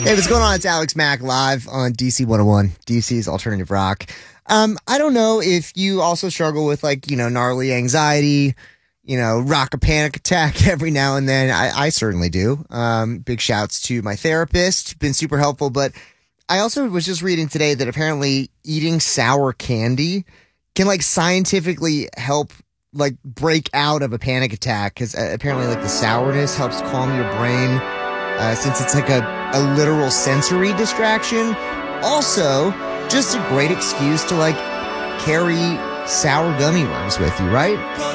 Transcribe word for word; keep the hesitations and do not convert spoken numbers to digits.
Hey, what's going on? It's Alex Mack live on D C one oh one, D C's Alternative Rock. Um, I don't know if you also struggle with, like, you know, gnarly anxiety, you know, rock a panic attack every now and then. I, I certainly do. Um, big shouts to my therapist. Been super helpful. But I also was just reading today that apparently eating sour candy can, like, scientifically help, like, break out of a panic attack. Because uh, apparently, like, the sourness helps calm your brain. Uh, since it's like a, a literal sensory distraction. Also, just a great excuse to, like, carry sour gummy worms with you, right?